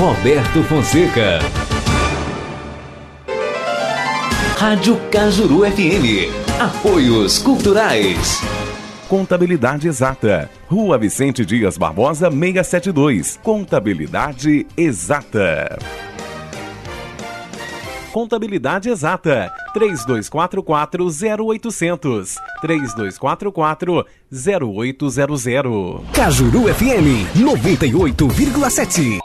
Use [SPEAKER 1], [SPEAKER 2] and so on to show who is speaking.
[SPEAKER 1] Roberto Fonseca. Rádio Cajuru FM. Apoios Culturais.
[SPEAKER 2] Contabilidade Exata. Rua Vicente Dias Barbosa, 672. Contabilidade Exata. Contabilidade Exata. 3244-0800. 3244-0800.
[SPEAKER 3] Cajuru FM 98,7.